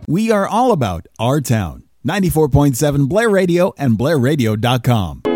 We are all about our town. 94.7 Blair Radio and BlairRadio.com.